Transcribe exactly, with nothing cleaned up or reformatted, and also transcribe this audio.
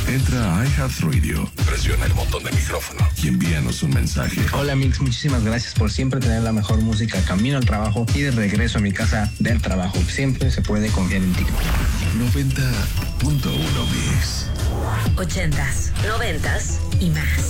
Entra a iHeartRadio, presiona el botón de micrófono y envíanos un mensaje. Hola Mix, muchísimas gracias por siempre tener la mejor música camino al trabajo y de regreso a mi casa del trabajo. Siempre se puede confiar en ti. noventa punto uno Mix. Ochentas, noventas y más.